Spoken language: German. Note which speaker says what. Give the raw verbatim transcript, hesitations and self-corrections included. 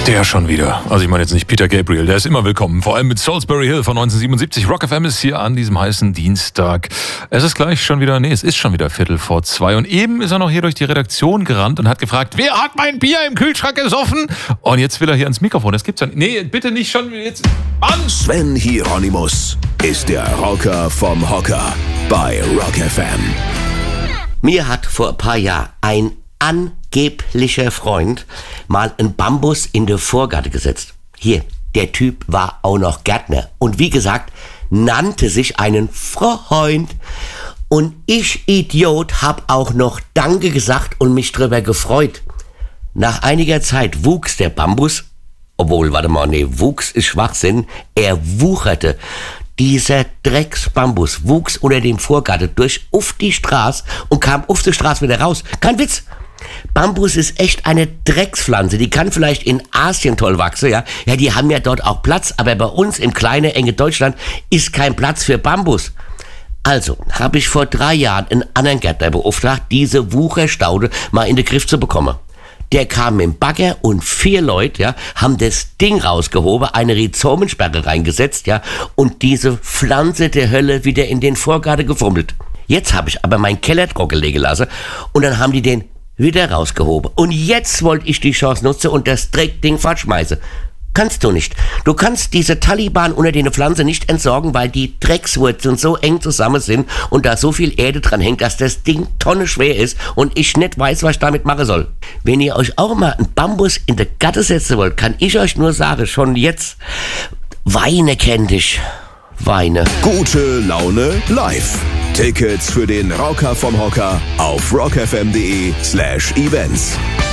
Speaker 1: Der schon wieder. Also ich meine jetzt nicht Peter Gabriel, der ist immer willkommen. Vor allem mit Salisbury Hill von neunzehnhundertsiebenundsiebzig. Rock F M ist hier an diesem heißen Dienstag. Es ist gleich schon wieder, nee, es ist schon wieder Viertel vor zwei. Und eben ist er noch hier durch die Redaktion gerannt und hat gefragt, wer hat mein Bier im Kühlschrank gesoffen? Und jetzt will er hier ans Mikrofon. Das gibt's ja nicht. Nee, bitte nicht schon jetzt. Mann!
Speaker 2: Sven Hieronymus ist der Rocker vom Hocker bei Rock F M.
Speaker 3: Mir hat vor ein paar Jahren ein angeblicher Freund mal einen Bambus in den Vorgarten gesetzt. Hier, der Typ war auch noch Gärtner. Und wie gesagt, nannte sich einen Freund. Und ich, Idiot, hab auch noch Danke gesagt und mich drüber gefreut. Nach einiger Zeit wuchs der Bambus, obwohl, warte mal, nee, wuchs ist Schwachsinn, er wucherte. Dieser Drecksbambus wuchs unter dem Vorgarten durch auf die Straße und kam auf die Straße wieder raus. Kein Witz. Bambus ist echt eine Dreckspflanze. Die kann vielleicht in Asien toll wachsen, ja. Ja, die haben ja dort auch Platz, aber bei uns im kleinen, engen Deutschland ist kein Platz für Bambus. Also habe ich vor drei Jahren einen anderen Gärtner beauftragt, diese Wucherstaude mal in den Griff zu bekommen. Der kam mit dem Bagger und vier Leute, ja, haben das Ding rausgehoben, eine Rhizomensperre reingesetzt, ja, und diese Pflanze der Hölle wieder in den Vorgarten gefummelt. Jetzt habe ich aber meinen Keller trocken legen lassen und dann haben die den wieder rausgehoben. Und jetzt wollte ich die Chance nutzen und das Dreckding fortschmeißen. Kannst du nicht. Du kannst diese Taliban unter den Pflanzen nicht entsorgen, weil die Dreckswurzeln so eng zusammen sind und da so viel Erde dran hängt, dass das Ding tonnenschwer ist und ich nicht weiß, was ich damit machen soll. Wenn ihr euch auch mal einen Bambus in die Gatte setzen wollt, kann ich euch nur sagen, schon jetzt, Weine kennt dich. Weine.
Speaker 2: Gute Laune live. Tickets für den Rocker vom Hocker auf rockfm.de slash events.